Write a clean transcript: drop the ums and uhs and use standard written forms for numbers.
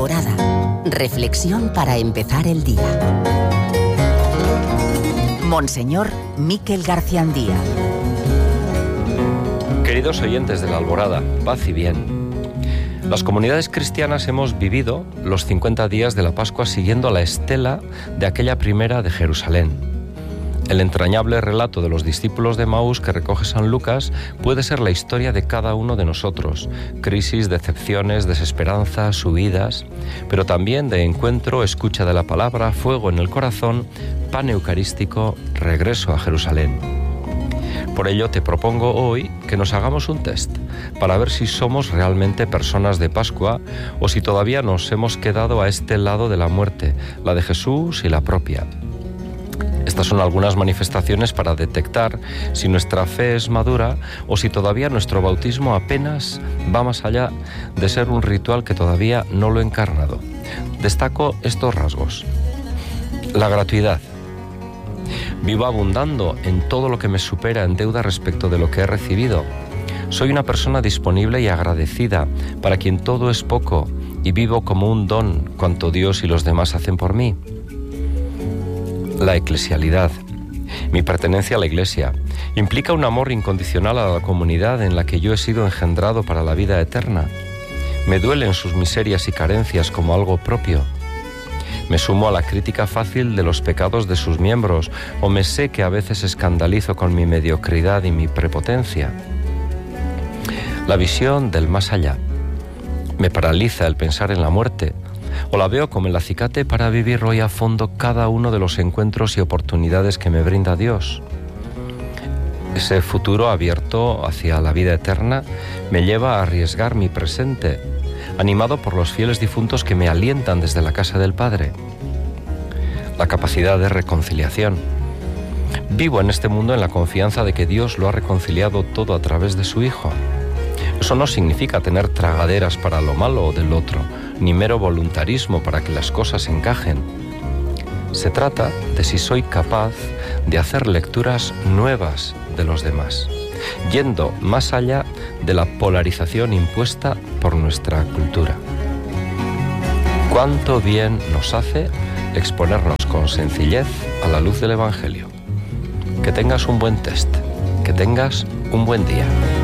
Alborada. Reflexión para empezar el día. Monseñor Miquel Garciandía. Queridos oyentes de la Alborada, paz y bien. Las comunidades cristianas hemos vivido los 50 días de la Pascua siguiendo la estela de aquella primera de Jerusalén. El entrañable relato de los discípulos de Emaús que recoge San Lucas puede ser la historia de cada uno de nosotros. Crisis, decepciones, desesperanzas, huidas, pero también de encuentro, escucha de la palabra, fuego en el corazón, pan eucarístico, regreso a Jerusalén. Por ello te propongo hoy que nos hagamos un test para ver si somos realmente personas de Pascua o si todavía nos hemos quedado a este lado de la muerte, la de Jesús y la propia. Estas son algunas manifestaciones para detectar si nuestra fe es madura o si todavía nuestro bautismo apenas va más allá de ser un ritual que todavía no lo ha encarnado. Destaco estos rasgos. La gratuidad. Vivo abundando en todo lo que me supera en deuda respecto de lo que he recibido. Soy una persona disponible y agradecida para quien todo es poco y vivo como un don cuanto Dios y los demás hacen por mí. La eclesialidad. Mi pertenencia a la Iglesia implica un amor incondicional a la comunidad en la que yo he sido engendrado para la vida eterna. Me duelen sus miserias y carencias como algo propio. Me sumo a la crítica fácil de los pecados de sus miembros o me sé que a veces escandalizo con mi mediocridad y mi prepotencia. La visión del más allá. Me paraliza el pensar en la muerte o la veo como el acicate para vivir hoy a fondo cada uno de los encuentros y oportunidades que me brinda Dios. Ese futuro abierto hacia la vida eterna me lleva a arriesgar mi presente, animado por los fieles difuntos que me alientan desde la casa del Padre. La capacidad de reconciliación. Vivo en este mundo en la confianza de que Dios lo ha reconciliado todo a través de su Hijo. Eso no significa tener tragaderas para lo malo o del otro, ni mero voluntarismo para que las cosas encajen. Se trata de si soy capaz de hacer lecturas nuevas de los demás, yendo más allá de la polarización impuesta por nuestra cultura. Cuánto bien nos hace exponernos con sencillez a la luz del Evangelio. Que tengas un buen test, que tengas un buen día.